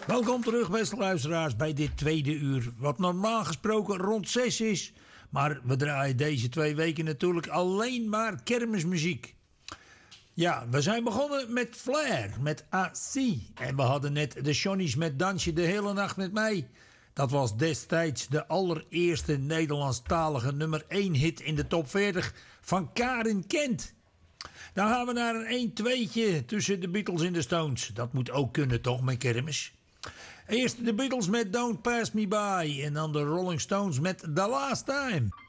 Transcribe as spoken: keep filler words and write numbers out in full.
Welkom terug, beste luisteraars, bij dit tweede uur. Wat normaal gesproken rond zes is. Maar we draaien deze twee weken natuurlijk alleen maar kermismuziek. Ja, we zijn begonnen met Flair, met A C. En we hadden net de Johnny's met Dansje de hele nacht met mij. Dat was destijds de allereerste Nederlandstalige nummer één hit in de top veertig van Karin Kent. Dan gaan we naar een één tweetje tussen de Beatles en de Stones. Dat moet ook kunnen, toch, met kermis? Eerst de Beatles met Don't Pass Me By. En dan de Rolling Stones met The Last Time.